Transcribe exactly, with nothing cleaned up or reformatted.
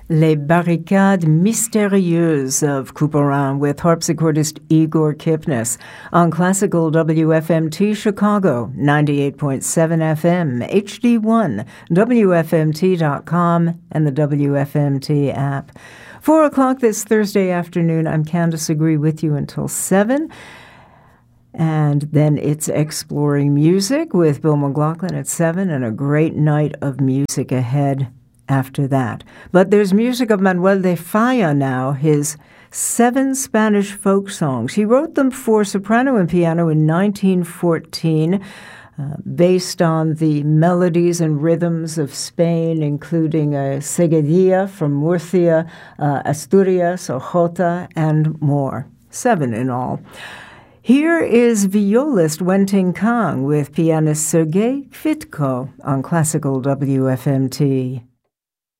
Les Barricades Mystérieuses of Couperin with harpsichordist Igor Kipnis on Classical W F M T Chicago, ninety-eight point seven F M, H D one, W F M T dot com, and the W F M T app. Four o'clock this Thursday afternoon. I'm Candace Agree with you until seven. And then it's Exploring Music with Bill McLaughlin at seven, and a great night of music ahead after that. But there's music of Manuel de Falla now, his seven Spanish folk songs. He wrote them for soprano and piano in nineteen fourteen, uh, based on the melodies and rhythms of Spain, including a seguidilla from Murcia, uh, Asturias, Ojota, and more. Seven in all. Here is violist Wenting Kang with pianist Sergei Kvitko on Classical W F M T.